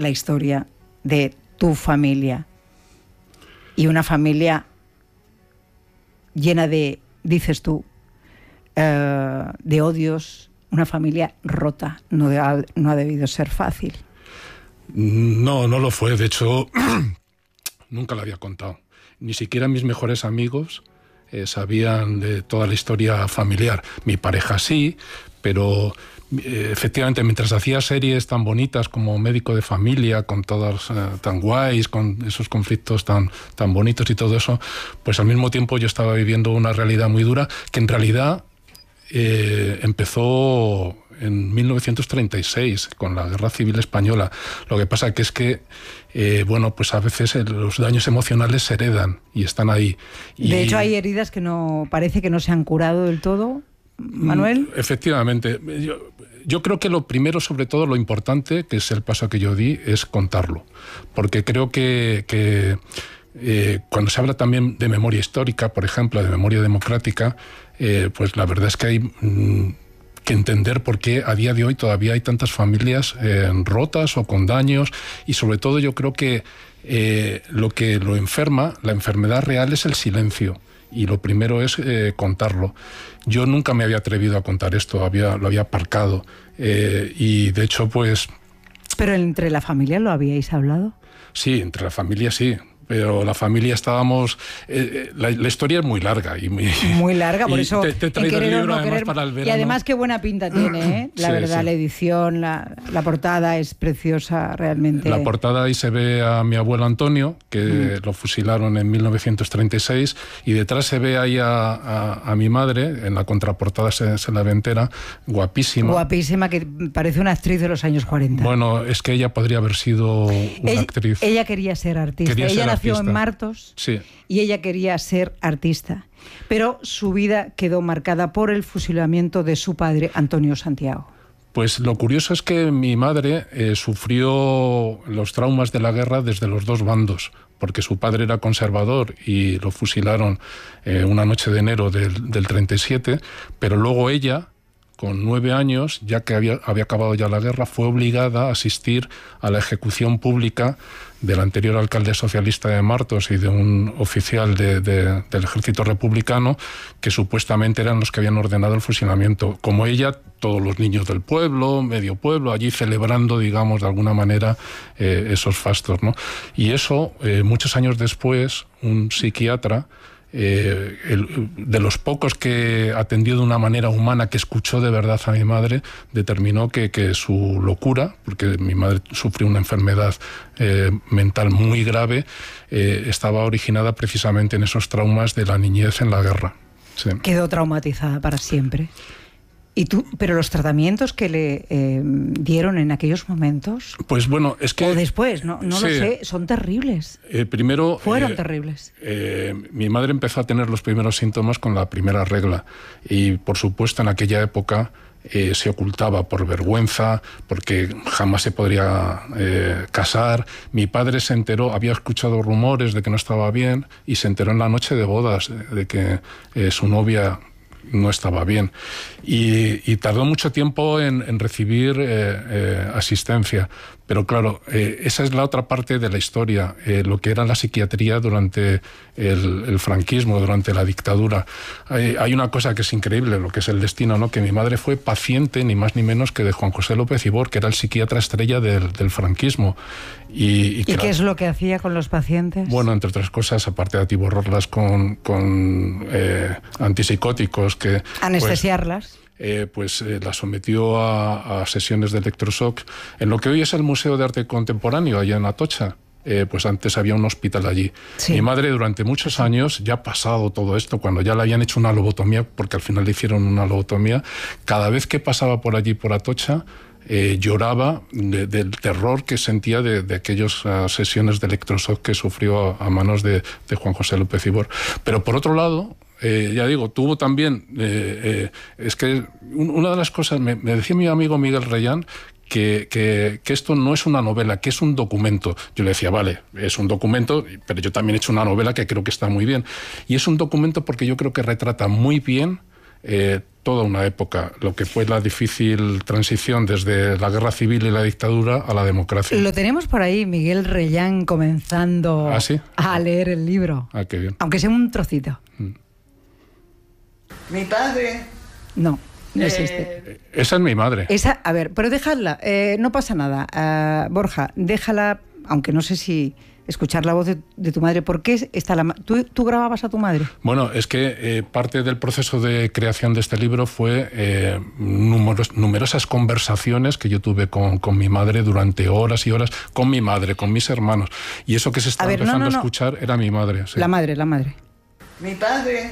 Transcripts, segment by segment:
la historia de tu familia. Y una familia llena de, dices tú, de odios, una familia rota. No ha debido ser fácil. No, no lo fue. De hecho, nunca lo había contado. Ni siquiera mis mejores amigos sabían de toda la historia familiar. Mi pareja sí, pero efectivamente mientras hacía series tan bonitas como Médico de Familia, con todas tan guays, con esos conflictos tan bonitos y todo eso, pues al mismo tiempo yo estaba viviendo una realidad muy dura que en realidad empezó en 1936 con la Guerra Civil Española. Lo que pasa que es que bueno, pues a veces los daños emocionales se heredan y están ahí. De hecho, hay heridas que no parece que no se han curado del todo, Manuel. Efectivamente. Yo creo que lo primero, sobre todo, lo importante, que es el paso que yo di, es contarlo. Porque creo que cuando se habla también de memoria histórica, por ejemplo, de memoria democrática, pues la verdad es que hay que entender por qué a día de hoy todavía hay tantas familias rotas o con daños, y sobre todo yo creo que lo enferma, la enfermedad real es el silencio. Y lo primero es contarlo. Yo nunca me había atrevido a contar esto, lo había aparcado. Y de hecho, pues... ¿Pero entre la familia lo habíais hablado? Sí, entre la familia sí. Pero la familia estábamos... la historia es muy larga. Muy larga, por eso... Te he traído el libro además para el verano. Y además qué buena pinta tiene, ¿eh? La verdad, sí. La edición, la portada es preciosa realmente. La portada ahí se ve a mi abuelo Antonio, que lo fusilaron en 1936, y detrás se ve ahí a mi madre, en la contraportada se la ve entera, guapísima. Guapísima, que parece una actriz de los años 40. Bueno, es que ella podría haber sido una actriz. Ella quería ser artista. Ella nació en Martos, sí. Y ella quería ser artista, pero su vida quedó marcada por el fusilamiento de su padre, Antonio Santiago. Pues lo curioso es que mi madre sufrió los traumas de la guerra desde los dos bandos, porque su padre era conservador y lo fusilaron una noche de enero del 37, pero luego ella, con 9 años, ya que había acabado ya la guerra, fue obligada a asistir a la ejecución pública del anterior alcalde socialista de Martos y de un oficial del ejército republicano, que supuestamente eran los que habían ordenado el fusilamiento. Como ella, todos los niños del pueblo, medio pueblo, allí celebrando, digamos, de alguna manera esos fastos, ¿no? Y eso, muchos años después, un psiquiatra, de los pocos que atendió de una manera humana, que escuchó de verdad a mi madre, determinó que su locura, porque mi madre sufrió una enfermedad mental muy grave, estaba originada precisamente en esos traumas de la niñez en la guerra. Sí. Quedó traumatizada para siempre. Pero los tratamientos que le dieron en aquellos momentos, pues bueno, es que... O después, no sí. Lo sé, son terribles. Primero... Fueron terribles. Mi madre empezó a tener los primeros síntomas con la primera regla. Y, por supuesto, en aquella época se ocultaba por vergüenza, porque jamás se podría casar. Mi padre se enteró, había escuchado rumores de que no estaba bien, y se enteró en la noche de bodas de que su novia no estaba bien, y tardó mucho tiempo en recibir asistencia. Pero claro, esa es la otra parte de la historia, lo que era la psiquiatría durante el franquismo, durante la dictadura. Hay una cosa que es increíble, lo que es el destino, ¿no? Que mi madre fue paciente, ni más ni menos que de Juan José López Ibor, que era el psiquiatra estrella del franquismo. ¿Y qué es lo que hacía con los pacientes? Bueno, entre otras cosas, aparte de atiborrarlas con antipsicóticos, que... Anestesiarlas. Pues la sometió a sesiones de electroshock en lo que hoy es el Museo de Arte Contemporáneo, allá en Atocha. Pues antes había un hospital allí. Sí. Mi madre durante muchos años, ya pasado todo esto, cuando ya le habían hecho una lobotomía, porque al final le hicieron una lobotomía, cada vez que pasaba por allí, por Atocha, lloraba del terror que sentía de aquellas sesiones de electroshock que sufrió a manos de Juan José López Ibor. Pero por otro lado, ya digo, tuvo también... es que una de las cosas, me decía mi amigo Miguel Reyán, que esto no es una novela, que es un documento. Yo le decía, vale, es un documento, pero yo también he hecho una novela que creo que está muy bien. Y es un documento porque yo creo que retrata muy bien toda una época, lo que fue la difícil transición desde la guerra civil y la dictadura a la democracia. Lo tenemos por ahí, Miguel Reyán, comenzando ¿Ah, sí? a leer el libro. Ah, qué bien. Aunque sea un trocito. Mi padre... No existe. Esa es mi madre. Esa, a ver, pero déjala, no pasa nada. Borja, déjala, aunque no sé si escuchar la voz de tu madre. ¿Por qué está ¿Tú grababas a tu madre? Bueno, es que parte del proceso de creación de este libro fue numerosas conversaciones que yo tuve con mi madre durante horas y horas, con mi madre, con mis hermanos. Y eso que se estaba empezando a escuchar era mi madre. Sí. La madre. Mi padre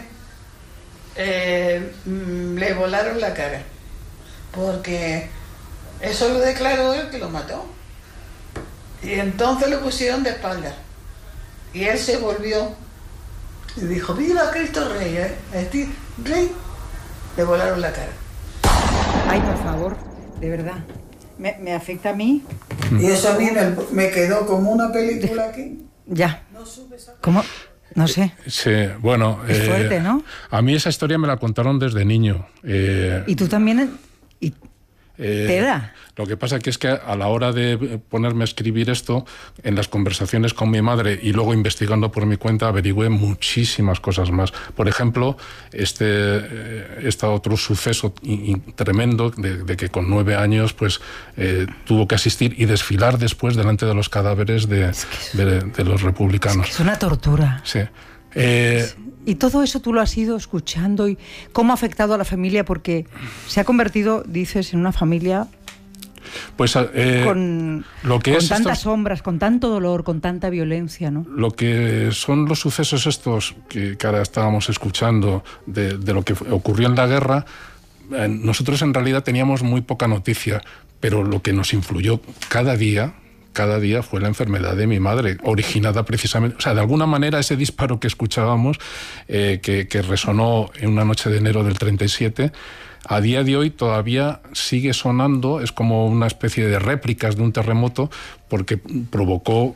le volaron la cara, porque eso lo declaró él que lo mató. Y entonces lo pusieron de espaldas. Y él se volvió y dijo: ¡Viva Cristo Rey! A este rey le volaron la cara. Ay, por favor, de verdad. Me afecta a mí. Y eso a mí me quedó como una película aquí. Ya. ¿Cómo? No sé. Sí, bueno. Es fuerte, ¿no? A mí esa historia me la contaron desde niño. ¿Y tú también? ¿Te da? Lo que pasa es que a la hora de ponerme a escribir esto, en las conversaciones con mi madre y luego investigando por mi cuenta, averigüé muchísimas cosas más. Por ejemplo, este otro suceso tremendo de que con 9 años pues tuvo que asistir y desfilar después delante de los cadáveres de los republicanos. Es una tortura. Sí. Y todo eso tú lo has ido escuchando, y cómo ha afectado a la familia, porque se ha convertido, dices, en una familia pues con tantas sombras, con tanto dolor, con tanta violencia, ¿no? Lo que son los sucesos estos que ahora estábamos escuchando de lo que ocurrió en la guerra, nosotros en realidad teníamos muy poca noticia, pero lo que nos influyó cada día fue la enfermedad de mi madre, originada precisamente, o sea, de alguna manera ese disparo que escuchábamos, que resonó en una noche de enero del 37, a día de hoy todavía sigue sonando, es como una especie de réplicas de un terremoto, porque provocó,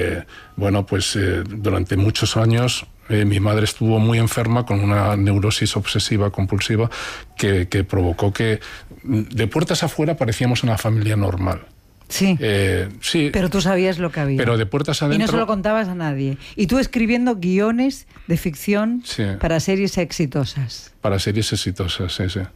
durante muchos años mi madre estuvo muy enferma con una neurosis obsesiva compulsiva que provocó que de puertas afuera parecíamos una familia normal. Sí. Sí. Pero tú sabías lo que había. Pero de puertas adentro. Y no se lo contabas a nadie. Y tú escribiendo guiones de ficción, sí, para series exitosas. Para series exitosas, sí, sí.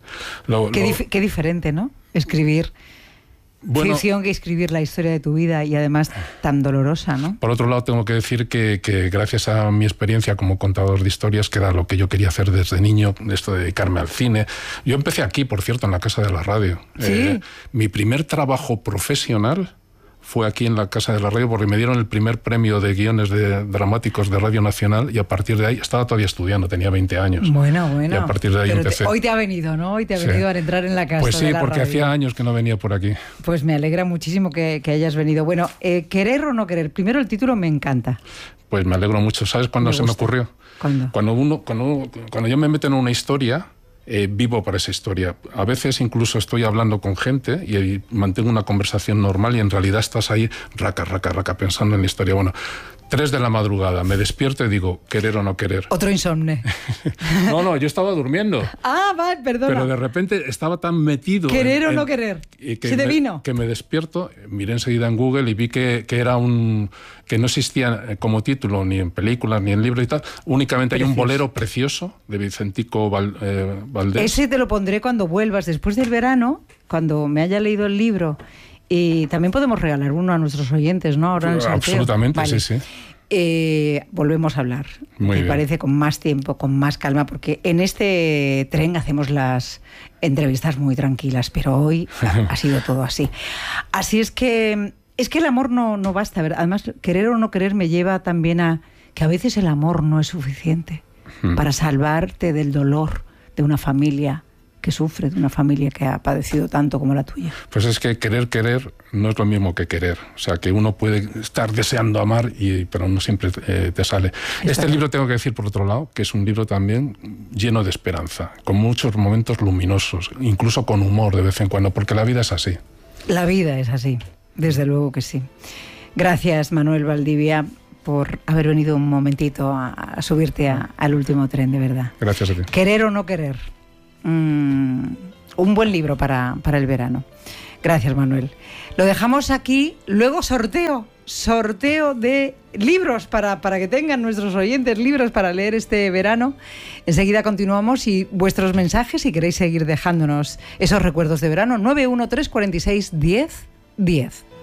Qué diferente, ¿no? Escribir ficción que escribir la historia de tu vida, y además tan dolorosa, ¿no? Por otro lado, tengo que decir que gracias a mi experiencia como contador de historias, que era lo que yo quería hacer desde niño, esto de dedicarme al cine. Yo empecé aquí, por cierto, en la Casa de la Radio. ¿Sí? Mi primer trabajo profesional fue aquí en la Casa de la Radio, porque me dieron el primer premio de guiones dramáticos de Radio Nacional, y a partir de ahí estaba todavía estudiando, tenía 20 años. Bueno. Y a partir de ahí empecé. Hoy te ha venido, ¿no? Hoy te ha venido a entrar en la Casa pues sí, de la porque Radio. hacía años que no venía por aquí. Pues me alegra muchísimo que hayas venido. Bueno, ¿querer o no querer? Primero, el título me encanta. Pues me alegro mucho. ¿Sabes cuándo se me ocurrió? ¿Cuándo? Cuando yo me meto en una historia, vivo para esa historia. A veces incluso estoy hablando con gente y mantengo una conversación normal, y en realidad estás ahí raca, pensando en la historia. Bueno, 3 de la madrugada, me despierto y digo, ¿querer o no querer? Otro insomne. No, yo estaba durmiendo. Ah, vale, perdona. Pero de repente estaba tan metido... ¿Querer o no querer? ¿Se te vino? Que me despierto, miré enseguida en Google y vi que era que no existía como título ni en películas ni en libros y tal, únicamente hay un bolero precioso de Vicentico Valdés. Ese te lo pondré cuando vuelvas, después del verano, cuando me haya leído el libro. Y también podemos regalar uno a nuestros oyentes, ¿no? Ahora en el sorteo. Absolutamente, vale. Sí. Volvemos a hablar, me parece, con más tiempo, con más calma, porque en este tren hacemos las entrevistas muy tranquilas, pero hoy ha sido todo así. Así es que el amor no basta. Además, querer o no querer me lleva también a que a veces el amor no es suficiente para salvarte del dolor de una familia que sufre, de una familia que ha padecido tanto como la tuya. Pues es que querer no es lo mismo que querer. O sea, que uno puede estar deseando amar, pero no siempre te sale. Este libro, tengo que decir por otro lado, que es un libro también lleno de esperanza, con muchos momentos luminosos, incluso con humor de vez en cuando, porque la vida es así. La vida es así, desde luego que sí. Gracias, Manuel Valdivia, por haber venido un momentito a subirte al último tren, de verdad. Gracias a ti. Querer o no querer. un buen libro para el verano. Gracias, Manuel. Lo dejamos aquí, luego sorteo de libros para que tengan nuestros oyentes libros para leer este verano. Enseguida continuamos y vuestros mensajes, si queréis seguir dejándonos esos recuerdos de verano, 913 46 10 10.